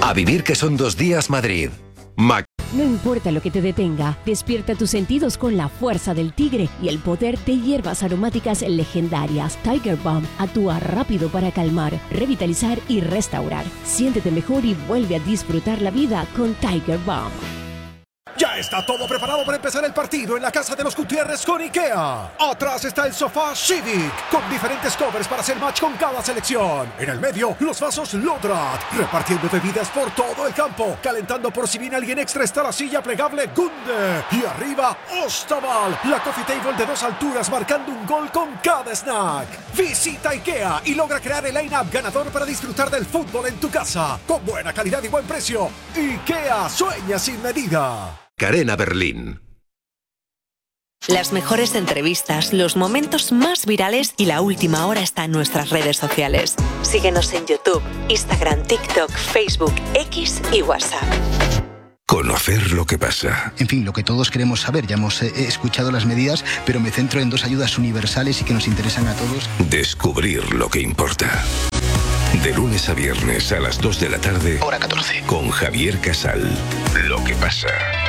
A vivir que son 2 días Madrid. No importa lo que te detenga, despierta tus sentidos con la fuerza del tigre y el poder de hierbas aromáticas legendarias. Tiger Balm actúa rápido para calmar, revitalizar y restaurar. Siéntete mejor y vuelve a disfrutar la vida con Tiger Balm. Ya está todo preparado para empezar el partido en la casa de los Gutiérrez con IKEA. Atrás está el sofá Civic, con diferentes covers para hacer match con cada selección. En el medio, los vasos Lodrat, repartiendo bebidas por todo el campo. Calentando por si viene alguien extra está la silla plegable Gunde. Y arriba, Ostaval, la coffee table de 2 alturas marcando un gol con cada snack. Visita IKEA y logra crear el line-up ganador para disfrutar del fútbol en tu casa. Con buena calidad y buen precio. IKEA, sueña sin medida. Carena Berlín. Las mejores entrevistas, los momentos más virales y la última hora está en nuestras redes sociales. Síguenos en YouTube, Instagram, TikTok, Facebook, X y WhatsApp. Conocer lo que pasa. En fin, lo que todos queremos saber. Ya hemos escuchado las medidas, pero me centro en 2 ayudas universales y que nos interesan a todos. Descubrir lo que importa. De lunes a viernes a las 2 de la tarde. Hora 14. Con Javier Casal. Lo que pasa.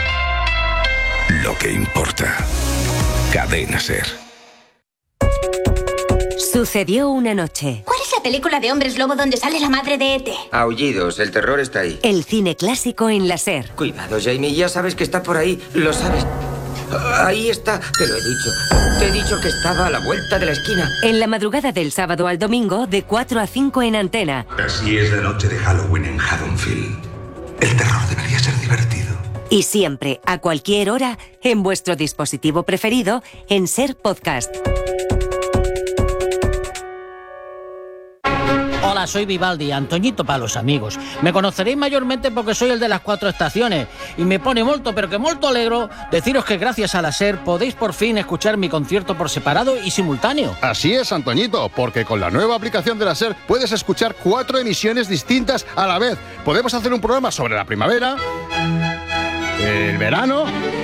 Lo que importa. Cadena SER. Sucedió una noche. ¿Cuál es la película de hombres lobo donde sale la madre de E.T.? Aullidos, el terror está ahí. El cine clásico en la SER. Cuidado, Jamie, ya sabes que está por ahí, lo sabes. Ahí está, te lo he dicho. Te he dicho que estaba a la vuelta de la esquina. En la madrugada del sábado al domingo, de 4 a 5 en Antena. Así es la noche de Halloween en Haddonfield. El terror debería ser divertido. Y siempre, a cualquier hora, en vuestro dispositivo preferido, en SER Podcast. Hola, soy Vivaldi, Antoñito para los amigos. Me conoceréis mayormente porque soy el de las 4 estaciones. Y me pone molto, pero que molto alegro, deciros que gracias a la SER podéis por fin escuchar mi concierto por separado y simultáneo. Así es, Antoñito, porque con la nueva aplicación de la SER puedes escuchar 4 emisiones distintas a la vez. Podemos hacer un programa sobre la primavera, el verano,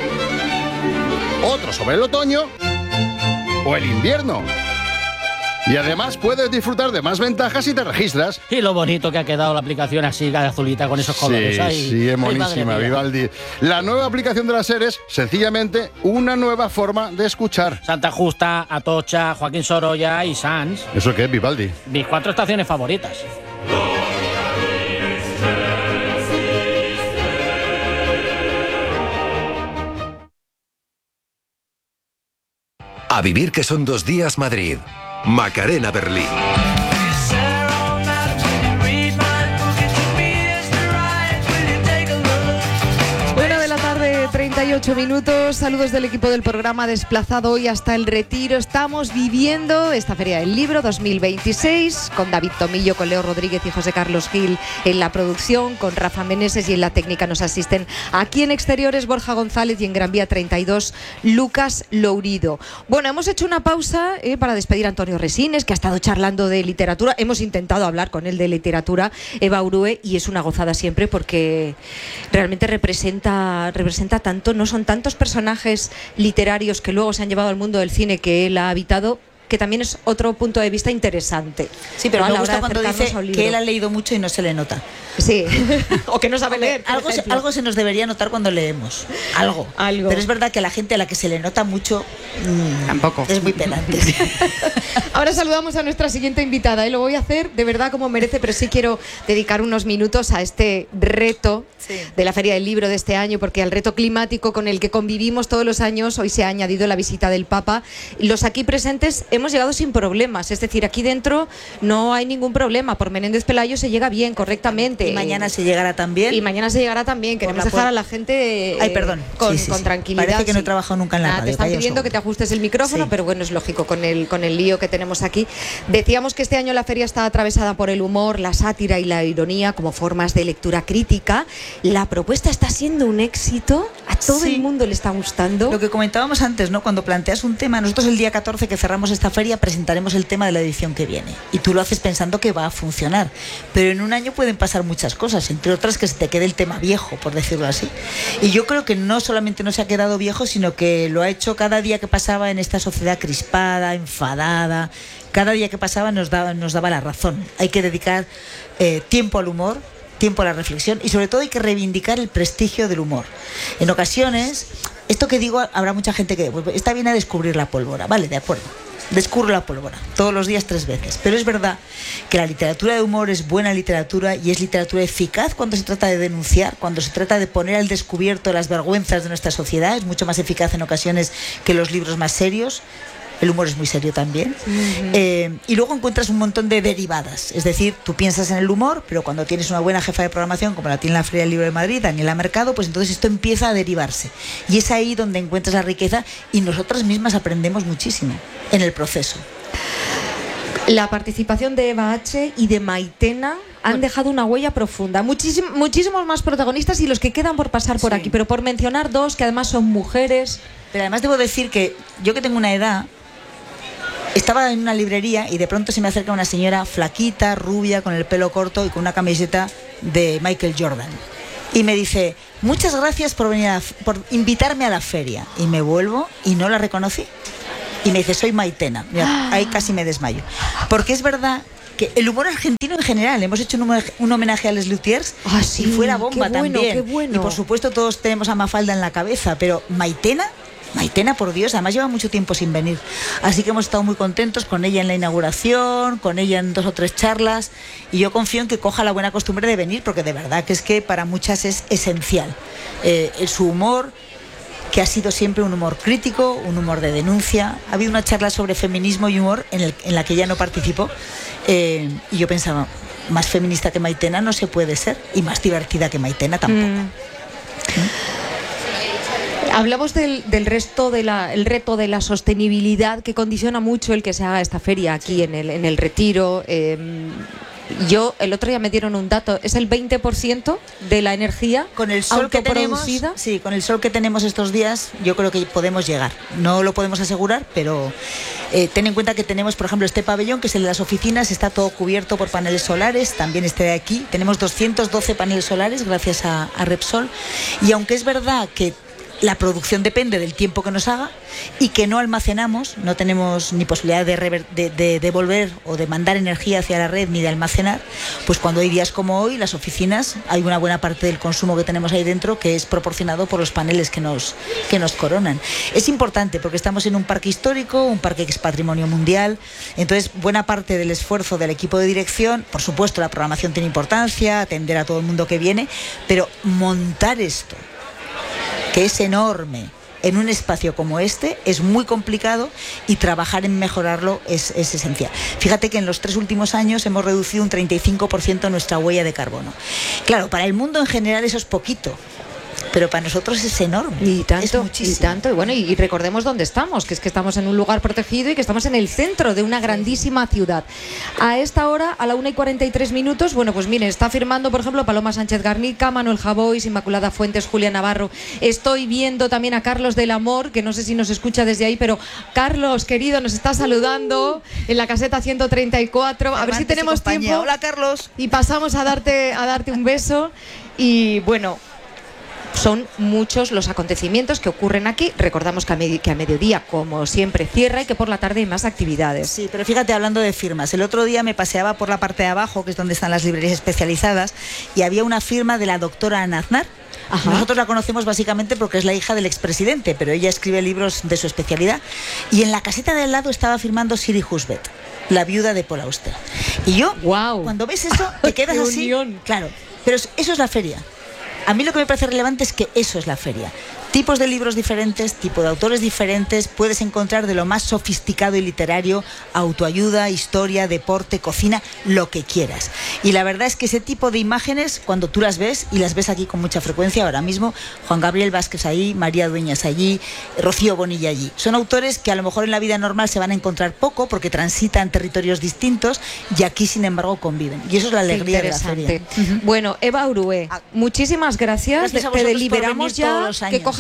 otro sobre el otoño o el invierno. Y además puedes disfrutar de más ventajas si te registras. Y lo bonito que ha quedado la aplicación así, azulita, con esos colores. Sí, es monísima, Vivaldi. La nueva aplicación de la SER es, sencillamente, una nueva forma de escuchar. Santa Justa, Atocha, Joaquín Sorolla y Sanz. ¿Eso qué es, Vivaldi? Mis 4 estaciones favoritas. A vivir que son 2 días Madrid. Macarena Berlín. 38 minutos, saludos del equipo del programa desplazado hoy hasta el Retiro. Estamos viviendo esta Feria del Libro 2026 con David Tomillo, con Leo Rodríguez y José Carlos Gil en la producción, con Rafa Meneses, y en la técnica nos asisten aquí en Exteriores Borja González y en Gran Vía 32 Lucas Lourido. Bueno, hemos hecho una pausa para despedir a Antonio Resines, que ha estado charlando de literatura. Hemos intentado hablar con él de literatura, Eva Urue, y es una gozada siempre porque realmente representa tanto, no son tantos personajes literarios que luego se han llevado al mundo del cine que él ha habitado, que también es otro punto de vista interesante. Sí, pero me gusta cuando dice que él ha leído mucho y no se le nota. Sí, o que no sabe leer. Algo se nos debería notar cuando leemos. Algo. Pero es verdad que a la gente a la que se le nota mucho tampoco es muy pedante. Ahora saludamos a nuestra siguiente invitada y lo voy a hacer de verdad como merece, pero sí quiero dedicar unos minutos a este reto de la Feria del Libro de este año, porque al reto climático con el que convivimos todos los años, hoy se ha añadido la visita del Papa. Los aquí presentes hemos llegado sin problemas, es decir, aquí dentro no hay ningún problema. Por Menéndez Pelayo se llega bien, correctamente. Y mañana se llegará también. Y mañana se llegará también. Queremos dejar a la gente con tranquilidad. Parece que no he trabajado nunca en la radio. Te están pidiendo que te ajustes el micrófono, pero bueno, es lógico con el lío que tenemos aquí. Decíamos que este año la feria está atravesada por el humor, la sátira y la ironía como formas de lectura crítica. La propuesta está siendo un éxito, a todo el mundo le está gustando. Lo que comentábamos antes, ¿no? Cuando planteas un tema, nosotros el día 14 que cerramos esta feria presentaremos el tema de la edición que viene. Y tú lo haces pensando que va a funcionar. Pero en un año pueden pasar muchas cosas, entre otras que se te quede el tema viejo, por decirlo así. Y yo creo que no solamente no se ha quedado viejo, sino que lo ha hecho cada día que pasaba en esta sociedad crispada, enfadada. Cada día que pasaba nos daba la razón. Hay que dedicar tiempo al humor, tiempo a la reflexión y sobre todo hay que reivindicar el prestigio del humor. En ocasiones, esto que digo, habrá mucha gente que está bien a descubrir la pólvora, vale, de acuerdo. Descubro la pólvora, todos los días 3 veces. Pero es verdad que la literatura de humor es buena literatura y es literatura eficaz cuando se trata de denunciar, cuando se trata de poner al descubierto las vergüenzas de nuestra sociedad. Es mucho más eficaz en ocasiones que los libros más serios. El humor es muy serio también. Y luego encuentras un montón de derivadas. Es decir, tú piensas en el humor, pero cuando tienes una buena jefa de programación, como la tiene la Feria del Libro de Madrid, Daniela Mercado, pues entonces esto empieza a derivarse. Y es ahí donde encuentras la riqueza y nosotras mismas aprendemos muchísimo en el proceso. La participación de Eva H. y de Maitena han dejado una huella profunda. Muchísimos más protagonistas y los que quedan por pasar por aquí, pero por mencionar 2 que además son mujeres. Pero además debo decir que yo que tengo una edad, estaba en una librería y de pronto se me acerca una señora flaquita, rubia, con el pelo corto y con una camiseta de Michael Jordan. Y me dice, muchas gracias por venir por invitarme a la feria. Y me vuelvo y no la reconocí. Y me dice, soy Maitena. Mira, ahí casi me desmayo. Porque es verdad que el humor argentino en general, hemos hecho un homenaje a Les Luthiers y fue la bomba también. Qué bueno. Y por supuesto todos tenemos a Mafalda en la cabeza, pero Maitena, por Dios, además lleva mucho tiempo sin venir. Así que hemos estado muy contentos con ella en la inauguración, con ella en 2 o 3 charlas, y yo confío en que coja la buena costumbre de venir, porque de verdad que es que para muchas es esencial. Su humor, que ha sido siempre un humor crítico, un humor de denuncia. Ha habido una charla sobre feminismo y humor en la que ella no participó, y yo pensaba, más feminista que Maitena no se puede ser, y más divertida que Maitena tampoco. Hablamos del reto de la sostenibilidad que condiciona mucho el que se haga esta feria aquí en el Retiro. Yo el otro día me dieron un dato, es el 20% de la energía con el sol que tenemos. Sí, con el sol que tenemos estos días, yo creo que podemos llegar. No lo podemos asegurar, pero ten en cuenta que tenemos, por ejemplo, este pabellón, que es el de las oficinas, está todo cubierto por paneles solares. También este de aquí, tenemos 212 paneles solares gracias a Repsol. Y aunque es verdad que la producción depende del tiempo que nos haga y que no almacenamos, no tenemos ni posibilidad de devolver o de mandar energía hacia la red ni de almacenar, pues cuando hay días como hoy, las oficinas, hay una buena parte del consumo que tenemos ahí dentro que es proporcionado por los paneles que nos coronan. Es importante porque estamos en un parque histórico, un parque que es patrimonio mundial, entonces buena parte del esfuerzo del equipo de dirección, por supuesto la programación tiene importancia, atender a todo el mundo que viene, pero montar esto, que es enorme, en un espacio como este, es muy complicado y trabajar en mejorarlo es esencial. Fíjate que en los 3 últimos años hemos reducido un 35% nuestra huella de carbono. Claro, para el mundo en general eso es poquito, pero para nosotros es enorme. Y tanto, es muchísimo. Y tanto. Y bueno, y recordemos dónde estamos, que es que estamos en un lugar protegido y que estamos en el centro de una grandísima ciudad. A esta hora, a la 1:43, bueno, pues miren, está firmando, por ejemplo, Paloma Sánchez Garnica, Manuel Javois, Inmaculada Fuentes, Julia Navarro. Estoy viendo también a Carlos del Amor, que no sé si nos escucha desde ahí, pero Carlos, querido, nos está saludando en la caseta 134. A ver si tenemos tiempo. Hola, Carlos. Y pasamos a darte un beso. Y bueno, son muchos los acontecimientos que ocurren aquí. Recordamos que a mediodía, como siempre, cierra y que por la tarde hay más actividades. Sí, pero fíjate, hablando de firmas, el otro día me paseaba por la parte de abajo, que es donde están las librerías especializadas, y había una firma de la doctora Ana Aznar. Ajá. Nosotros la conocemos básicamente porque es la hija del expresidente, pero ella escribe libros de su especialidad. Y en la caseta de al lado estaba firmando Siri Husbet, la viuda de Paul Auster. Y yo, cuando ves eso, te quedas así. Claro, pero eso es la feria. A mí lo que me parece relevante es que eso es la feria. Tipos de libros diferentes, tipo de autores diferentes, puedes encontrar de lo más sofisticado y literario, autoayuda, historia, deporte, cocina, lo que quieras. Y la verdad es que ese tipo de imágenes, cuando tú las ves, y las ves aquí con mucha frecuencia ahora mismo, Juan Gabriel Vázquez allí, María Dueñas allí, Rocío Bonilla allí, son autores que a lo mejor en la vida normal se van a encontrar poco porque transitan territorios distintos y aquí sin embargo conviven. Y eso es la alegría de la feria. Bueno, Eva Urué, muchísimas gracias. Te deliberamos ya, que cojas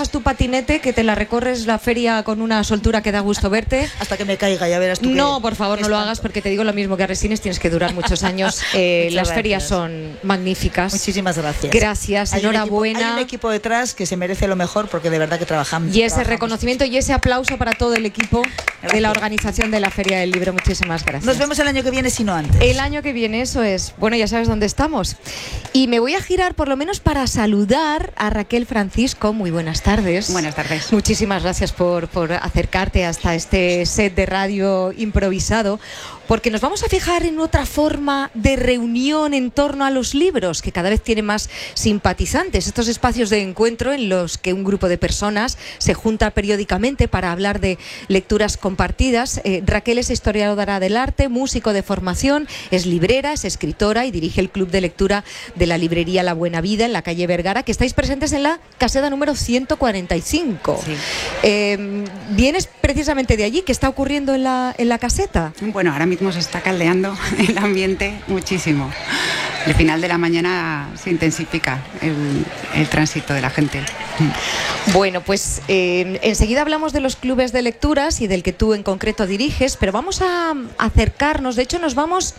cojas tu patinete, que te la recorres la feria con una soltura que da gusto verte. Hasta que me caiga, ya verás tú. No, por favor, no lo hagas, porque te digo lo mismo que a Resines, tienes que durar muchos años. Las ferias son magníficas. Muchísimas gracias. Gracias, enhorabuena. Hay un equipo detrás que se merece lo mejor, porque de verdad que trabajamos. Y ese reconocimiento y ese aplauso para todo el equipo de la organización de la Feria del Libro. Muchísimas gracias. Nos vemos el año que viene, si no antes. El año que viene, eso es. Bueno, ya sabes dónde estamos. Y me voy a girar por lo menos para saludar a Raquel Francisco. Muy buenas tardes. Buenas tardes. Muchísimas gracias por acercarte hasta este set de radio improvisado, porque nos vamos a fijar en otra forma de reunión en torno a los libros, que cada vez tiene más simpatizantes. Estos espacios de encuentro en los que un grupo de personas se junta periódicamente para hablar de lecturas compartidas. Raquel es historiadora del arte, músico de formación, es librera, es escritora y dirige el club de lectura de la librería La Buena Vida en la calle Vergara, que estáis presentes en la caseta número 145. Sí. ¿Vienes precisamente de allí? ¿Qué está ocurriendo en la caseta? Bueno, ahora mismo se está caldeando el ambiente muchísimo. El final de la mañana se intensifica el tránsito de la gente. Bueno, pues enseguida hablamos de los clubes de lecturas y del que tú en concreto diriges, pero vamos a acercarnos, de hecho nos vamos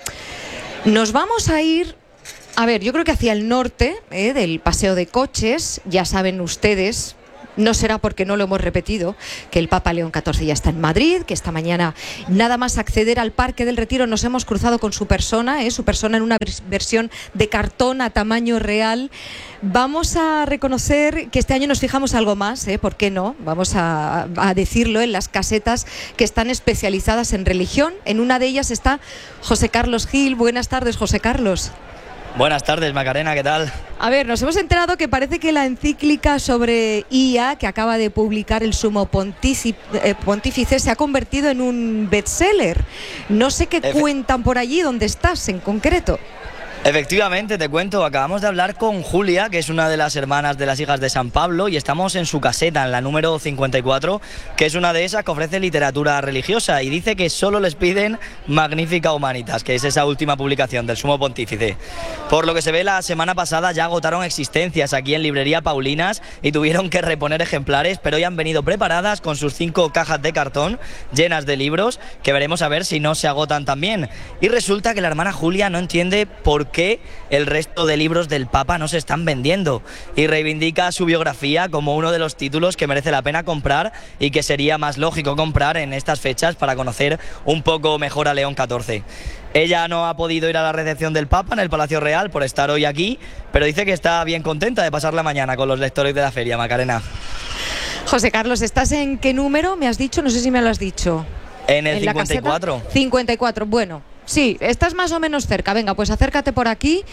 a ir, a ver, yo creo que hacia el norte del paseo de coches. Ya saben ustedes, no será porque no lo hemos repetido, que el Papa León XIV ya está en Madrid, que esta mañana nada más acceder al Parque del Retiro nos hemos cruzado con su persona en una versión de cartón a tamaño real. Vamos a reconocer que este año nos fijamos algo más, ¿por qué no? Vamos a decirlo, en las casetas que están especializadas en religión. En una de ellas está José Carlos Gil. Buenas tardes, José Carlos. Buenas tardes, Macarena, ¿qué tal? A ver, nos hemos enterado que parece que la encíclica sobre IA que acaba de publicar el sumo pontífice se ha convertido en un bestseller. No sé qué cuentan por allí, ¿dónde estás en concreto? Efectivamente, te cuento, acabamos de hablar con Julia, que es una de las hermanas de las hijas de San Pablo, y estamos en su caseta, en la número 54, que es una de esas que ofrece literatura religiosa, y dice que solo les piden Magnificat Humanitas, que es esa última publicación del Sumo Pontífice. Por lo que se ve, la semana pasada ya agotaron existencias aquí en Librería Paulinas y tuvieron que reponer ejemplares, pero hoy han venido preparadas con sus 5 cajas de cartón llenas de libros, que veremos a ver si no se agotan también. Y resulta que la hermana Julia no entiende por qué el resto de libros del Papa no se están vendiendo, y reivindica su biografía como uno de los títulos que merece la pena comprar y que sería más lógico comprar en estas fechas para conocer un poco mejor a León XIV. Ella no ha podido ir a la recepción del Papa en el Palacio Real por estar hoy aquí, pero dice que está bien contenta de pasar la mañana con los lectores de la feria, Macarena. José Carlos, ¿estás en qué número? Me has dicho, no sé si me lo has dicho. En el 54. 54, bueno. Sí, estás más o menos cerca. Venga, pues acércate por aquí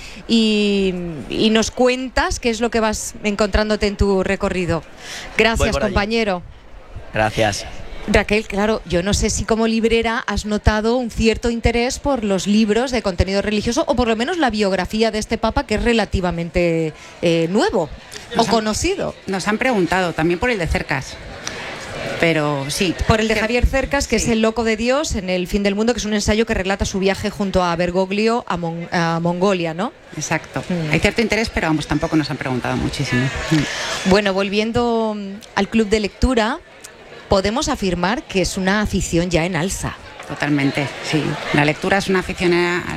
y nos cuentas qué es lo que vas encontrándote en tu recorrido. Gracias, compañero. Gracias. Raquel, claro, yo no sé si como librera has notado un cierto interés por los libros de contenido religioso, o por lo menos la biografía de este Papa, que es relativamente nuevo o conocido. Nos han preguntado también por el de Cercas. Pero sí. Por el de Javier Cercas, que es El loco de Dios en el fin del mundo, que es un ensayo que relata su viaje junto a Bergoglio a Mongolia, ¿no? Exacto. Hay cierto interés, pero vamos, tampoco nos han preguntado muchísimo. Bueno, volviendo al club de lectura, podemos afirmar que es una afición ya en alza. Totalmente, sí. La lectura es una afición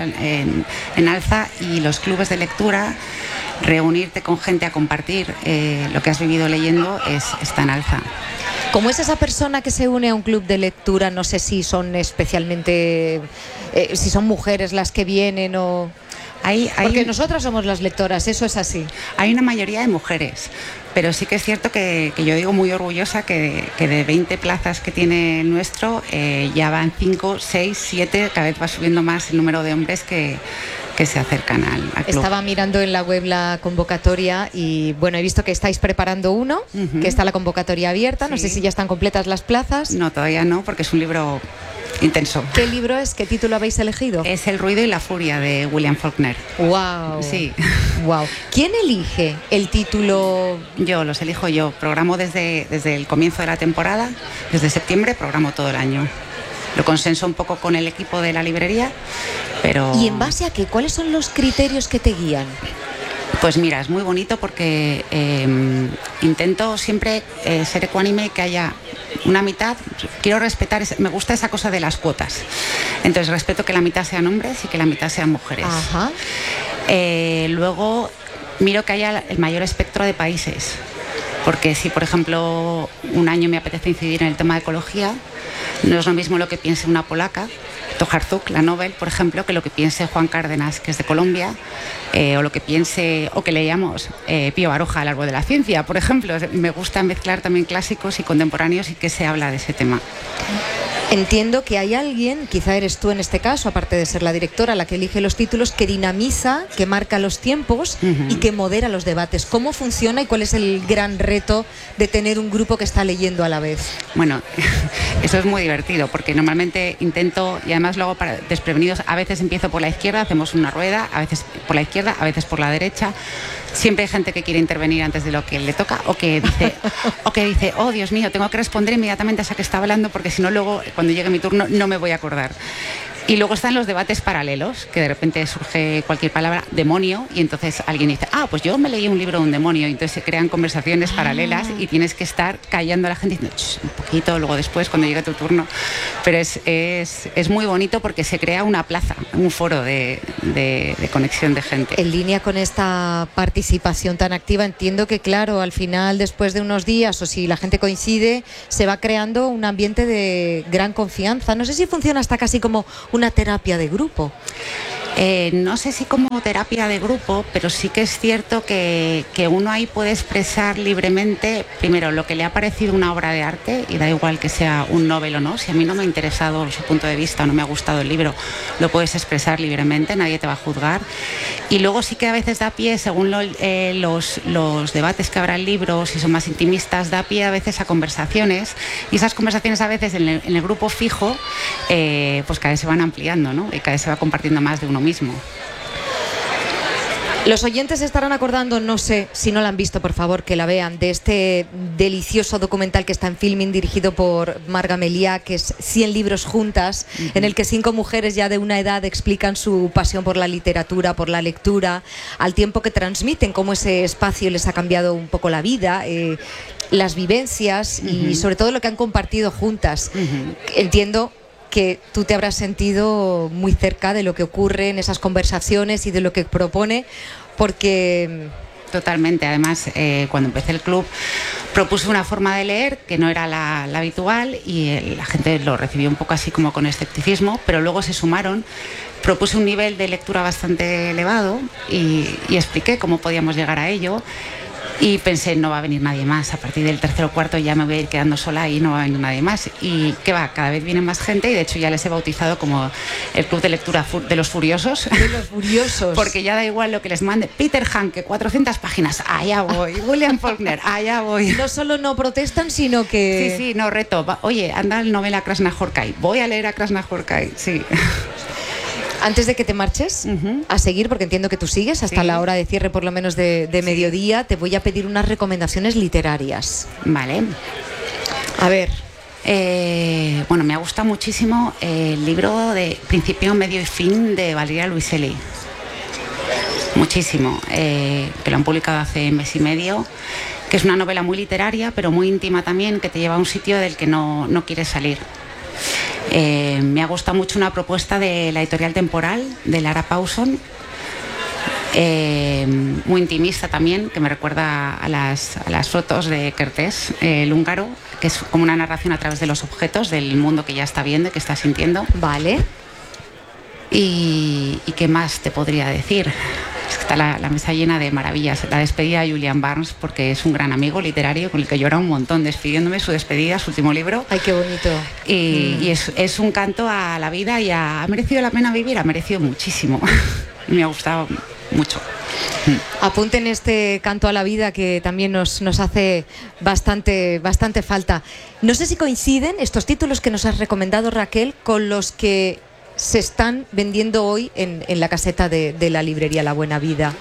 en alza, y los clubes de lectura, reunirte con gente a compartir lo que has vivido leyendo, está en alza. ¿Cómo es esa persona que se une a un club de lectura? No sé si son especialmente, si son mujeres las que vienen o... Porque nosotras somos las lectoras, eso es así. Hay una mayoría de mujeres, pero sí que es cierto que yo digo muy orgullosa que de 20 plazas que tiene el nuestro, ya van 5, 6, 7, cada vez va subiendo más el número de hombres que se acercan al club. Estaba mirando en la web la convocatoria y bueno, he visto que estáis preparando uno, que está la convocatoria abierta. No sé si ya están completas las plazas. No, todavía no, porque es un libro intenso. ¿Qué libro es? ¿Qué título habéis elegido? Es El ruido y la furia, de William Faulkner. ¡Wow! Sí. Wow. ¿Quién elige el título? Yo, los elijo yo. Programo desde el comienzo de la temporada, desde septiembre, programo todo el año. Lo consenso un poco con el equipo de la librería, pero... ¿Y en base a qué? ¿Cuáles son los criterios que te guían? Pues mira, es muy bonito porque intento siempre ser ecuánime, que haya una mitad. Quiero respetar, me gusta esa cosa de las cuotas. Entonces respeto que la mitad sean hombres y que la mitad sean mujeres. Ajá. Luego miro que haya el mayor espectro de países. Porque si, por ejemplo, un año me apetece incidir en el tema de ecología, no es lo mismo lo que piense una polaca, Tokarczuk, la Nobel, por ejemplo, que lo que piense Juan Cárdenas, que es de Colombia, o lo que piense, o que leamos Pío Baroja, el árbol de la ciencia, por ejemplo. Me gusta mezclar también clásicos y contemporáneos y que se habla de ese tema. Entiendo que hay alguien, quizá eres tú en este caso, aparte de ser la directora, la que elige los títulos, que dinamiza, que marca los tiempos y que modera los debates. ¿Cómo funciona y cuál es el gran reto de tener un grupo que está leyendo a la vez? Bueno, eso es muy divertido porque normalmente intento, y además lo hago para desprevenidos, a veces empiezo por la izquierda, hacemos una rueda, a veces por la izquierda, a veces por la derecha. Siempre hay gente que quiere intervenir antes de lo que le toca o que dice, oh Dios mío, tengo que responder inmediatamente a esa que está hablando porque si no luego cuando llegue mi turno no me voy a acordar. Y luego están los debates paralelos, que de repente surge cualquier palabra, demonio, y entonces alguien dice, pues yo me leí un libro de un demonio, y entonces se crean conversaciones paralelas y tienes que estar callando a la gente diciendo, un poquito, luego después cuando llegue tu turno. Pero es muy bonito porque se crea una plaza, un foro de conexión de gente. En línea con esta participación tan activa, entiendo que claro, al final, después de unos días, o si la gente coincide, se va creando un ambiente de gran confianza. No sé si funciona hasta casi como una terapia de grupo. No sé si como terapia de grupo, pero sí que es cierto que uno ahí puede expresar libremente, primero, lo que le ha parecido una obra de arte, y da igual que sea un novel o no. Si a mí no me ha interesado su punto de vista o no me ha gustado el libro, lo puedes expresar libremente, nadie te va a juzgar. Y luego sí que a veces da pie, según los debates que habrá en libros, si son más intimistas, da pie a veces a conversaciones, y esas conversaciones a veces en el grupo fijo, pues cada vez se van ampliando, ¿no? Y cada vez se va compartiendo más de uno mismo. Los oyentes se estarán acordando, no sé si no la han visto, por favor que la vean, de este delicioso documental que está en Filmin, dirigido por Marga Meliá, que es 100 libros juntas, en el que 5 mujeres ya de una edad explican su pasión por la literatura, por la lectura, al tiempo que transmiten cómo ese espacio les ha cambiado un poco la vida, las vivencias y sobre todo lo que han compartido juntas. Entiendo que tú te habrás sentido muy cerca de lo que ocurre en esas conversaciones y de lo que propone, porque... Totalmente. Además, cuando empecé el club propuse una forma de leer que no era la habitual y la gente lo recibió un poco así como con escepticismo, pero luego se sumaron. Propuse un nivel de lectura bastante elevado y expliqué cómo podíamos llegar a ello. Y pensé, no va a venir nadie más, a partir del tercero o cuarto ya me voy a ir quedando sola y no va a venir nadie más. Y ¿qué va? Cada vez viene más gente y de hecho ya les he bautizado como el club de lectura de los furiosos. De los furiosos. Porque ya da igual lo que les mande. Peter Hanke, 400 páginas, allá voy. William Faulkner, allá voy. No solo no protestan, sino que... Sí, no, reto. Oye, anda el novela Krasznahorkai. Voy a leer a Krasznahorkai, sí. Antes de que te marches a seguir, porque entiendo que tú sigues hasta la hora de cierre, por lo menos de mediodía, te voy a pedir unas recomendaciones literarias. Vale. A ver. Bueno, me ha gustado muchísimo el libro de Principio, Medio y Fin de Valeria Luiselli. Muchísimo. Que lo han publicado hace mes y medio, que es una novela muy literaria, pero muy íntima también, que te lleva a un sitio del que no quieres salir. Me ha gustado mucho una propuesta de la editorial Temporal, de Lara Paulson, muy intimista también, que me recuerda a las fotos de Kertész, el húngaro, que es como una narración a través de los objetos del mundo que ya está viendo y que está sintiendo. Vale. ¿Y qué más te podría decir? Está la mesa llena de maravillas. La despedida de Julian Barnes, porque es un gran amigo literario con el que llora un montón despidiéndome, su despedida, su último libro. Ay, qué bonito. Y es un canto a la vida y ha merecido la pena vivir, ha merecido muchísimo. Me ha gustado mucho. Apunten este canto a la vida que también nos hace bastante falta. No sé si coinciden estos títulos que nos has recomendado, Raquel, con los que se están vendiendo hoy en la caseta de la librería La Buena Vida.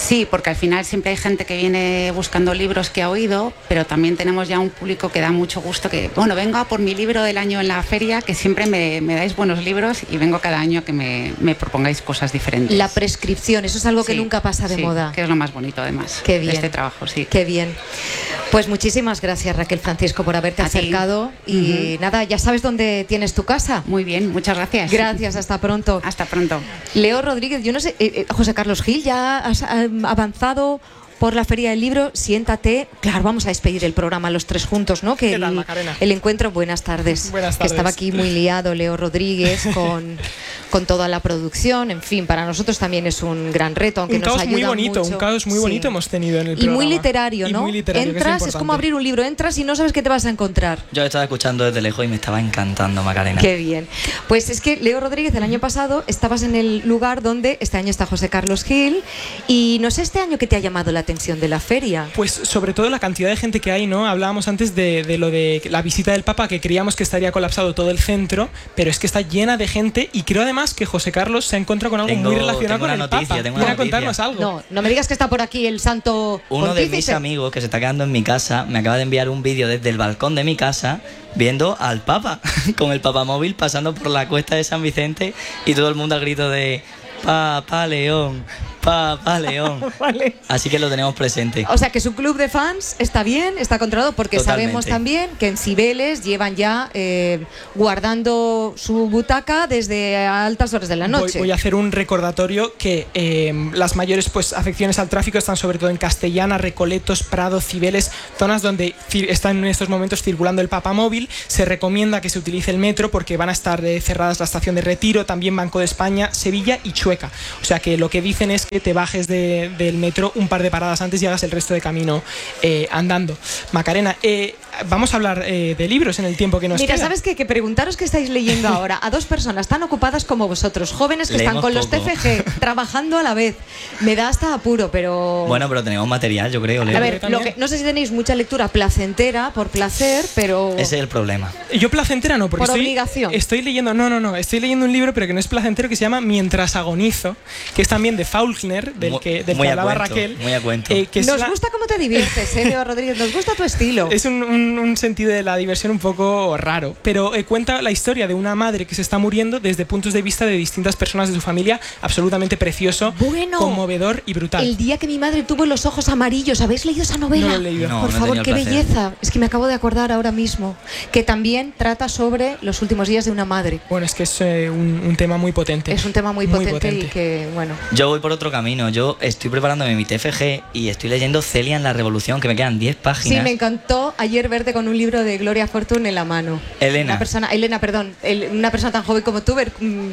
Sí, porque al final siempre hay gente que viene buscando libros que ha oído, pero también tenemos ya un público que da mucho gusto, que, bueno, vengo a por mi libro del año en la feria, que siempre me dais buenos libros y vengo cada año a que me propongáis cosas diferentes. La prescripción, eso es algo que nunca pasa de moda. Que es lo más bonito además. Qué bien. De este trabajo, sí. Qué bien. Pues muchísimas gracias, Raquel Francisco, por haberte acercado. Y nada, ya sabes dónde tienes tu casa. Muy bien, muchas gracias. Gracias, hasta pronto. Hasta pronto. Leo Rodríguez, yo no sé, José Carlos Gil, ya has avanzado por la Feria del Libro, siéntate. Claro, vamos a despedir el programa los tres juntos, ¿no? Que el encuentro, buenas tardes. Buenas tardes. Que estaba aquí muy liado Leo Rodríguez con toda la producción. En fin, para nosotros también es un gran reto, aunque nos ayuda mucho. Un caos muy bonito hemos tenido en el programa. Y muy literario, ¿no? Muy literario, entras, es como abrir un libro, entras y no sabes qué te vas a encontrar. Yo estaba escuchando desde lejos y me estaba encantando, Macarena. Qué bien. Pues es que, Leo Rodríguez, el año pasado estabas en el lugar donde este año está José Carlos Gil, y no sé este año qué te ha llamado la atención de la feria. Pues sobre todo la cantidad de gente que hay, ¿no? Hablábamos antes de lo de la visita del Papa, que creíamos que estaría colapsado todo el centro, pero es que está llena de gente, y creo además que José Carlos se ha encontrado con algo muy relacionado con el Papa. ¿Quiere contarnos algo? No me digas que está por aquí el santo Uno pontífice. de mis amigos que se está quedando en mi casa me acaba de enviar un vídeo desde el balcón de mi casa viendo al Papa con el papamóvil pasando por la cuesta de San Vicente y todo el mundo al grito de Papa León, Papa León. Vale. Así que lo tenemos presente. O sea que su club de fans está bien, está controlado, porque Totalmente. Sabemos también que en Cibeles llevan ya guardando su butaca desde altas horas de la noche. Voy a hacer un recordatorio que las mayores afecciones al tráfico están sobre todo en Castellana, Recoletos, Prado, Cibeles, zonas donde están en estos momentos circulando el papamóvil. Se recomienda que se utilice el metro porque van a estar cerradas la estación de Retiro, también Banco de España, Sevilla y Chueca. O sea que lo que dicen es que te bajes del metro un par de paradas antes y hagas el resto de camino andando. Macarena, vamos a hablar de libros en el tiempo que nos queda. Mira, ¿sabes qué? Que preguntaros qué estáis leyendo ahora a dos personas tan ocupadas como vosotros, jóvenes que Leemos están con los poco. TFG trabajando a la vez. Me da hasta apuro, pero... Bueno, pero tenemos material, yo creo, Leo. A ver, no sé si tenéis mucha lectura placentera por placer, pero... Ese es el problema. Yo placentera no, porque por obligación. Estoy leyendo, no, estoy leyendo un libro, pero que no es placentero, que se llama Mientras agonizo, que es también de Faulkner, del que hablaba Raquel. Muy a cuento. Nos gusta cómo te diviertes, Leo Rodríguez, nos gusta tu estilo. Es un sentido de la diversión un poco raro, pero cuenta la historia de una madre que se está muriendo desde puntos de vista de distintas personas de su familia, absolutamente precioso, conmovedor y brutal. El día que mi madre tuvo los ojos amarillos, ¿habéis leído esa novela? No lo he leído. No, Por no he favor, tenido qué el placer. belleza. Es que me acabo de acordar ahora mismo, que también trata sobre los últimos días de una madre. Bueno, es que es un tema muy potente. Es un tema muy potente y que, bueno... Yo voy por otro camino. Yo estoy preparándome mi TFG y estoy leyendo Celia en la Revolución, que me quedan 10 páginas. Sí, me encantó ayer verte con un libro de Gloria Fortune en la mano. Elena, una persona tan joven como tú.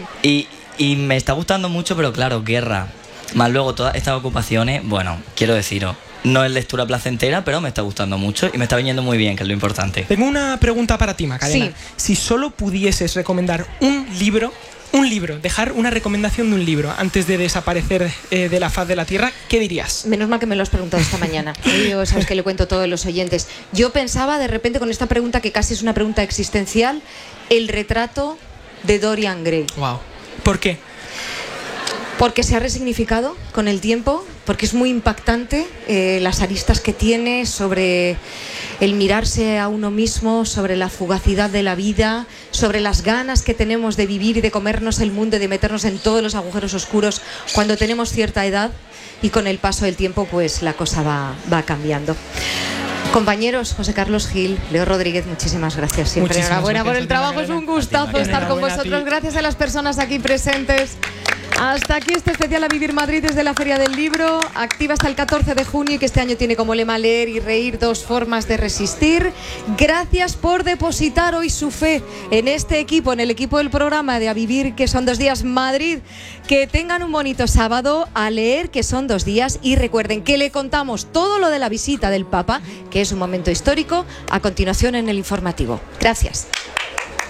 Y me está gustando mucho, pero claro, guerra. Más luego todas estas ocupaciones, bueno, quiero deciros, no es lectura placentera, pero me está gustando mucho y me está viniendo muy bien, que es lo importante. Tengo una pregunta para ti, Macarena. Sí. Si solo pudieses recomendar un libro, dejar una recomendación de un libro antes de desaparecer de la faz de la Tierra, ¿qué dirías? Menos mal que me lo has preguntado esta mañana. Yo, sabes que le cuento a todos los oyentes. Yo pensaba de repente con esta pregunta, que casi es una pregunta existencial, el retrato de Dorian Gray. Wow. ¿Por qué? Porque se ha resignificado con el tiempo, porque es muy impactante las aristas que tiene sobre el mirarse a uno mismo, sobre la fugacidad de la vida, sobre las ganas que tenemos de vivir y de comernos el mundo y de meternos en todos los agujeros oscuros cuando tenemos cierta edad, y con el paso del tiempo pues la cosa va cambiando. Compañeros, José Carlos Gil, Leo Rodríguez, muchísimas gracias. Siempre enhorabuena por el trabajo, es un gustazo estar con vosotros. Gracias a las personas aquí presentes. Hasta aquí este especial A Vivir Madrid desde la Feria del Libro, activa hasta el 14 de junio y que este año tiene como lema leer y reír, dos formas de resistir. Gracias por depositar hoy su fe en este equipo, en el equipo del programa de A Vivir, que son 2 días Madrid. Que tengan un bonito sábado, a leer, que son 2 días, y recuerden que le contamos todo lo de la visita del Papa, que es un momento histórico, a continuación en el informativo. Gracias.